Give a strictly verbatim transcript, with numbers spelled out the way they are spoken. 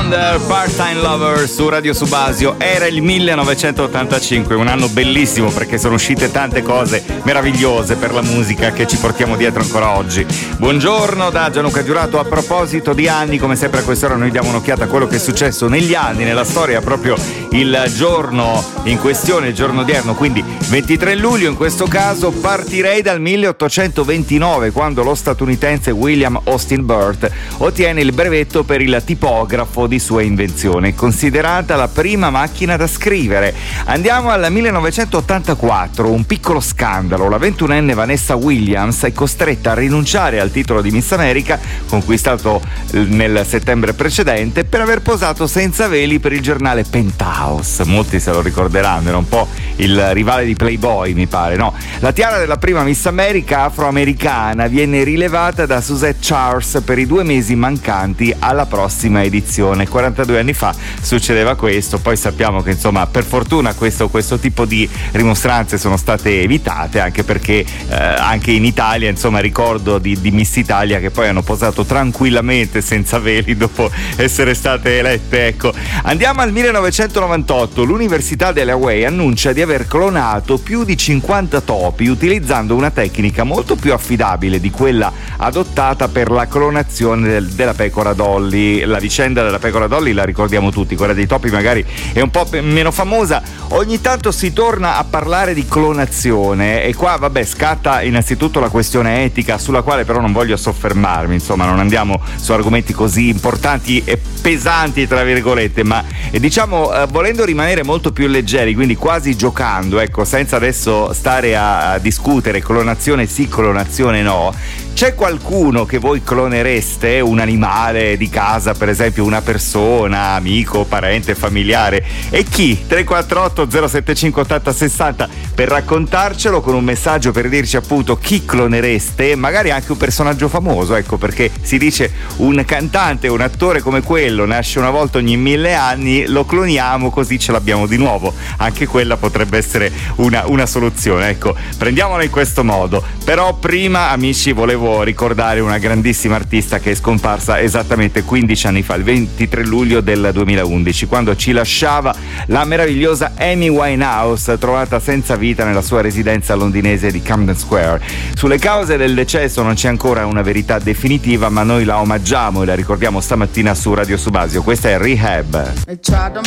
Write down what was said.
Wonder, Part-Time Lover su Radio Subasio. Era il millenovecentottantacinque, un anno bellissimo perché sono uscite tante cose meravigliose per la musica che ci portiamo dietro ancora oggi. Buongiorno da Gianluca Giurato. A proposito di anni, come sempre a quest'ora noi diamo un'occhiata a quello che è successo negli anni, nella storia, proprio il giorno in questione, il giorno odierno, quindi ventitré luglio in questo caso. Partirei dal milleottocentoventinove, quando lo statunitense William Austin Burt ottiene il brevetto per il tipografo di sua invenzione, considerata la prima macchina da scrivere. Andiamo al millenovecentottantaquattro, un piccolo scandalo. La ventunenne Vanessa Williams è costretta a rinunciare al titolo di Miss America, conquistato nel settembre precedente, per aver posato senza veli per il giornale Penthouse. Molti se lo ricorderanno, era un po' il rivale di Playboy, mi pare, no? La tiara della prima Miss America afroamericana viene rilevata da Suzette Charles per i due mesi mancanti alla prossima edizione. quarantadue anni fa succedeva questo, poi sappiamo che insomma per fortuna questo, questo tipo di rimostranze sono state evitate, anche perché eh, anche in Italia insomma ricordo di, di Miss Italia che poi hanno posato tranquillamente senza veli dopo essere state elette. Ecco, andiamo al millenovecentonovantotto. L'Università delle Hawaii annuncia di aver clonato più di cinquanta topi utilizzando una tecnica molto più affidabile di quella adottata per la clonazione del, della pecora Dolly. La vicenda della pecora Dolly la ricordiamo tutti, quella dei topi magari è un po' meno famosa. Ogni tanto si torna a parlare di clonazione e qua vabbè scatta innanzitutto la questione etica, sulla quale però non voglio soffermarmi, insomma non andiamo su argomenti così importanti e pesanti tra virgolette, ma eh, diciamo eh, volendo rimanere molto più leggeri, quindi quasi giocando, ecco, senza adesso stare a, a discutere clonazione sì, clonazione no. C'è qualcuno che voi clonereste? Un animale di casa, per esempio una persona, amico, parente, familiare? E chi? tre quattro otto zero sette cinque otto zero sei zero per raccontarcelo, con un messaggio per dirci appunto chi clonereste, magari anche un personaggio famoso, ecco, perché si dice un cantante, un attore come quello nasce una volta ogni mille anni, lo cloniamo così ce l'abbiamo di nuovo. Anche quella potrebbe essere una, una soluzione, ecco, prendiamola in questo modo. Però prima, amici, volevo ricordare una grandissima artista che è scomparsa esattamente quindici anni fa, il ventitré luglio del duemilaundici, quando ci lasciava la meravigliosa Amy Winehouse, trovata senza vita nella sua residenza londinese di Camden Square. Sulle cause del decesso non c'è ancora una verità definitiva, ma noi la omaggiamo e la ricordiamo stamattina su Radio Subasio. Questa è Rehab.